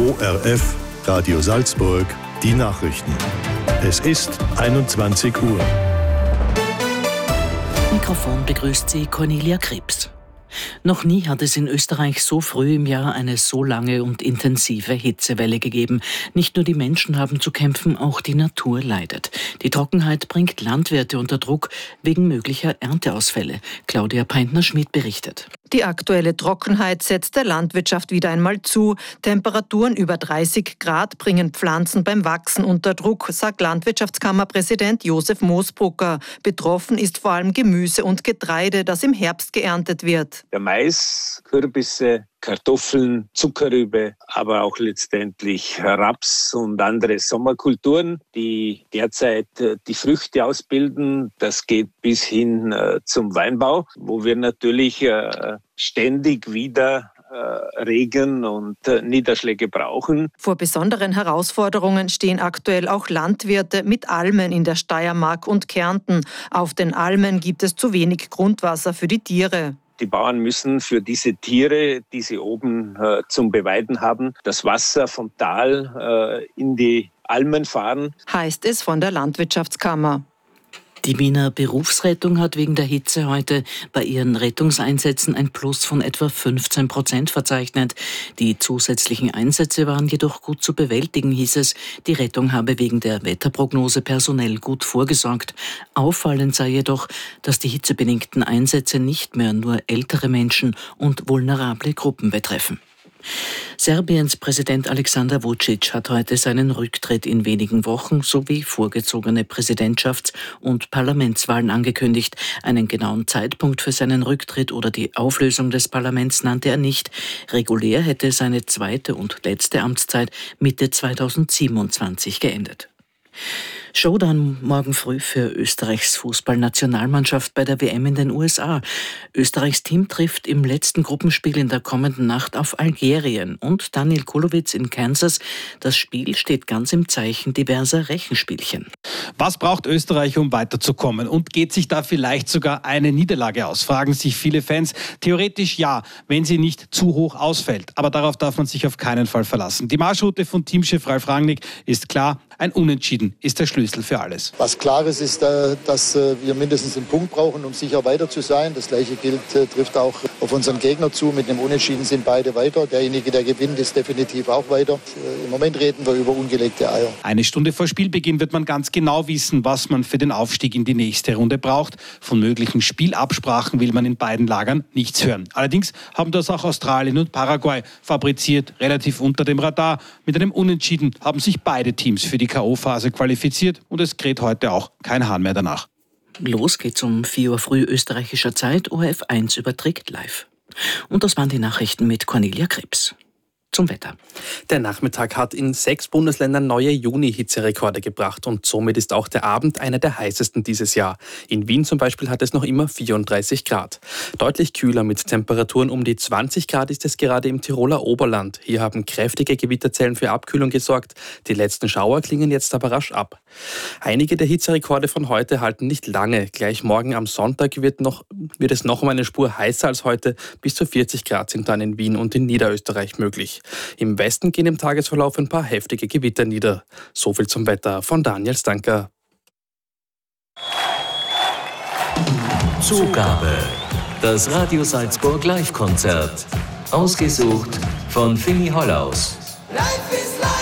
ORF Radio Salzburg, die Nachrichten. Es ist 21 Uhr. Mikrofon begrüßt Sie Cornelia Krebs. Noch nie hat es in Österreich so früh im Jahr eine so lange und intensive Hitzewelle gegeben. Nicht nur die Menschen haben zu kämpfen, auch die Natur leidet. Die Trockenheit bringt Landwirte unter Druck wegen möglicher Ernteausfälle. Claudia Peintner-Schmid berichtet. Die aktuelle Trockenheit setzt der Landwirtschaft wieder einmal zu. Temperaturen über 30 Grad bringen Pflanzen beim Wachsen unter Druck, sagt Landwirtschaftskammerpräsident Josef Moosbrucker. Betroffen ist vor allem Gemüse und Getreide, das im Herbst geerntet wird. Der Mais, Kürbisse, Kartoffeln, Zuckerrübe, aber auch letztendlich Raps und andere Sommerkulturen, die derzeit die Früchte ausbilden. Das geht bis hin zum Weinbau, wo wir natürlich ständig wieder Regen und Niederschläge brauchen. Vor besonderen Herausforderungen stehen aktuell auch Landwirte mit Almen in der Steiermark und Kärnten. Auf den Almen gibt es zu wenig Grundwasser für die Tiere. Die Bauern müssen für diese Tiere, die sie oben zum Beweiden haben, das Wasser vom Tal in die Almen fahren. Heißt es von der Landwirtschaftskammer. Die Wiener Berufsrettung hat wegen der Hitze heute bei ihren Rettungseinsätzen ein Plus von etwa 15% verzeichnet. Die zusätzlichen Einsätze waren jedoch gut zu bewältigen, hieß es. Die Rettung habe wegen der Wetterprognose personell gut vorgesorgt. Auffallend sei jedoch, dass die hitzebedingten Einsätze nicht mehr nur ältere Menschen und vulnerable Gruppen betreffen. Serbiens Präsident Aleksandar Vučić hat heute seinen Rücktritt in wenigen Wochen sowie vorgezogene Präsidentschafts- und Parlamentswahlen angekündigt. Einen genauen Zeitpunkt für seinen Rücktritt oder die Auflösung des Parlaments nannte er nicht. Regulär hätte seine zweite und letzte Amtszeit Mitte 2027 geendet. Showdown morgen früh für Österreichs Fußballnationalmannschaft bei der WM in den USA. Österreichs Team trifft im letzten Gruppenspiel in der kommenden Nacht auf Algerien und Daniel Kulowitz in Kansas. Das Spiel steht ganz im Zeichen diverser Rechenspielchen. Was braucht Österreich, um weiterzukommen? Und geht sich da vielleicht sogar eine Niederlage aus? Fragen sich viele Fans. Theoretisch ja, wenn sie nicht zu hoch ausfällt. Aber darauf darf man sich auf keinen Fall verlassen. Die Marschroute von Teamchef Ralf Rangnick ist klar. Ein Unentschieden ist der Schlüssel für alles. Was klar ist, dass wir mindestens einen Punkt brauchen, um sicher weiter zu sein. Das Gleiche trifft auch auf unseren Gegner zu. Mit einem Unentschieden sind beide weiter. Derjenige, der gewinnt, ist definitiv auch weiter. Im Moment reden wir über ungelegte Eier. Eine Stunde vor Spielbeginn wird man ganz genau wissen, was man für den Aufstieg in die nächste Runde braucht. Von möglichen Spielabsprachen will man in beiden Lagern nichts hören. Allerdings haben das auch Australien und Paraguay fabriziert, relativ unter dem Radar. Mit einem Unentschieden haben sich beide Teams für die K.O.-Phase qualifiziert und es kräht heute auch kein Hahn mehr danach. Los geht's um 4 Uhr früh österreichischer Zeit. ORF 1 überträgt live. Und das waren die Nachrichten mit Cornelia Krebs. Zum Wetter. Der Nachmittag hat in 6 Bundesländern neue Juni-Hitzerekorde gebracht und somit ist auch der Abend einer der heißesten dieses Jahr. In Wien zum Beispiel hat es noch immer 34 Grad. Deutlich kühler mit Temperaturen um die 20 Grad ist es gerade im Tiroler Oberland. Hier haben kräftige Gewitterzellen für Abkühlung gesorgt. Die letzten Schauer klingen jetzt aber rasch ab. Einige der Hitzerekorde von heute halten nicht lange. Gleich morgen am Sonntag wird es noch um eine Spur heißer als heute. Bis zu 40 Grad sind dann in Wien und in Niederösterreich möglich. Im Westen gehen im Tagesverlauf ein paar heftige Gewitter nieder. So viel zum Wetter von Daniel Stanker. Zugabe. Das Radio Salzburg Live-Konzert. Ausgesucht von Fini Hollaus. Life is life.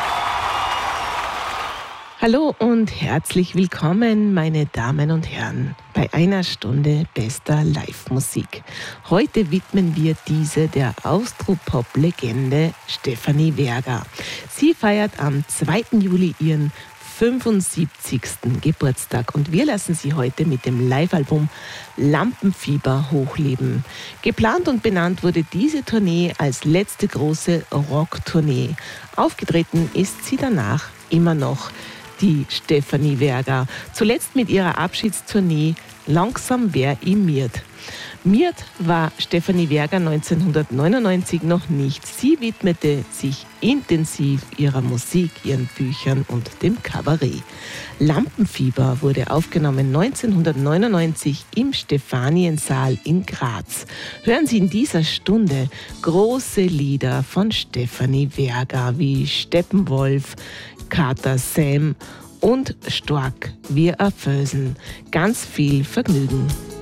Hallo und herzlich willkommen, meine Damen und Herren, bei einer Stunde bester Live-Musik. Heute widmen wir diese der Austropop-Legende Stefanie Verga. Sie feiert am 2. Juli ihren 75. Geburtstag und wir lassen sie heute mit dem Live-Album Lampenfieber hochleben. Geplant und benannt wurde diese Tournee als letzte große Rock-Tournee. Aufgetreten ist sie danach immer noch, die Stefanie Verga, zuletzt mit ihrer Abschiedstournee Langsam wer imiert. Miert war Stefanie Werger 1999 noch nicht. Sie widmete sich intensiv ihrer Musik, ihren Büchern und dem Kabarett. Lampenfieber wurde aufgenommen 1999 im Stefaniensaal in Graz. Hören Sie in dieser Stunde große Lieder von Stefanie Werger wie Steppenwolf, Kater Sam und Stork, wir erfösen. Ganz viel Vergnügen.